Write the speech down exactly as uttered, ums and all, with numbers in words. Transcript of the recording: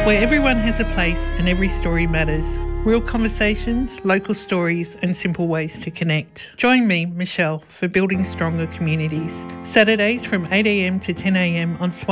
where everyone has a place and every story matters. Real conversations, local stories and simple ways to connect. Join me, Michelle, for Building Stronger Communities. Saturdays from eight a m to ten a m on Swan